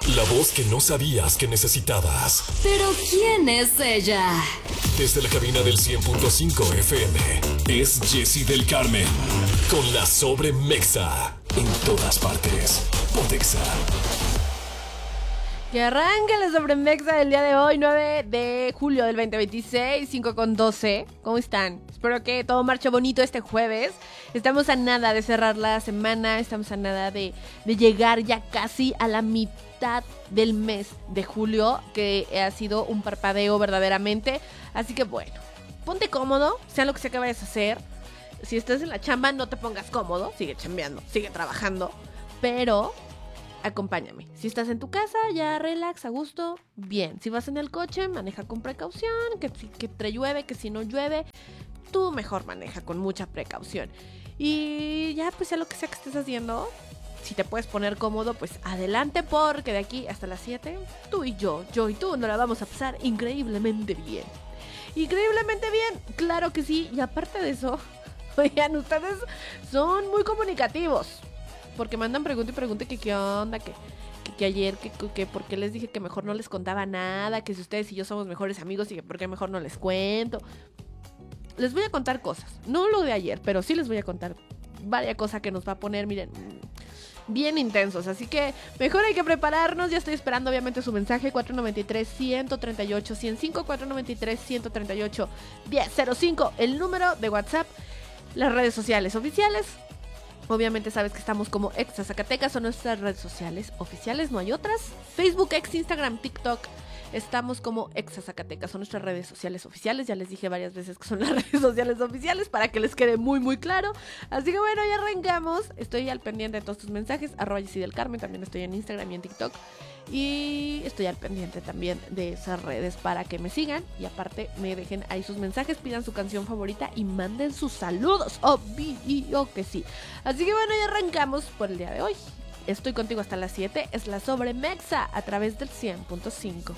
La voz que no sabías que necesitabas. ¿Pero quién es ella? Desde la cabina del 100.5 FM, es Jessy del Carmen. Con la Sobremexa. En todas partes. Pontexa. Que arranque la Sobremexa del día de hoy, 9 de julio del 2026, 5:12. ¿Cómo están? Espero que todo marche bonito este jueves. Estamos a nada de cerrar la semana, estamos a nada de llegar ya casi a la mitad del mes de julio, que ha sido un parpadeo verdaderamente. Así que bueno, ponte cómodo, sea lo que sea que vayas a hacer. Si estás en la chamba, no te pongas cómodo, sigue chambeando, sigue trabajando, pero acompáñame. Si estás en tu casa, ya relax, a gusto, bien. Si vas en el coche, maneja con precaución, que te llueve, que si no llueve, tú mejor maneja con mucha precaución. Y ya, pues sea lo que sea que estés haciendo, si te puedes poner cómodo, pues adelante, porque de aquí hasta las 7, tú y yo y tú nos la vamos a pasar increíblemente bien. Increíblemente bien, claro que sí. Y aparte de eso, oigan, ustedes son muy comunicativos, porque mandan pregunta y pregunta que qué onda, que ayer, que por qué les dije que mejor no les contaba nada, que si ustedes y yo somos mejores amigos y que por qué mejor no les cuento. Les voy a contar cosas, no lo de ayer, pero sí les voy a contar varias cosas que nos va a poner, miren, bien intensos, así que mejor hay que prepararnos. Ya estoy esperando obviamente su mensaje, 493-138-105, 493-138-1005, el número de WhatsApp, las redes sociales oficiales. Obviamente sabes que estamos como Exa Zacatecas, son nuestras redes sociales oficiales, no hay otras. Facebook, X, Instagram, TikTok, estamos como Exa Zacatecas, son nuestras redes sociales oficiales. Ya les dije varias veces que son las redes sociales oficiales para que les quede muy muy claro. Así que bueno, ya arrancamos. Estoy al pendiente de todos tus mensajes, @Jessy del Carmen, también estoy en Instagram y en TikTok. Y estoy al pendiente también de esas redes para que me sigan. Y aparte me dejen ahí sus mensajes, pidan su canción favorita y manden sus saludos. Obvio que sí. Así que bueno, ya arrancamos por el día de hoy. Estoy contigo hasta las 7. Es la Sobremexa a través del 100.5.